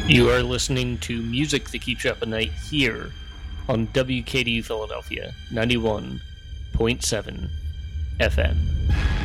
You are listening to music that keeps you up at night here on WKDU Philadelphia 91.7 FM.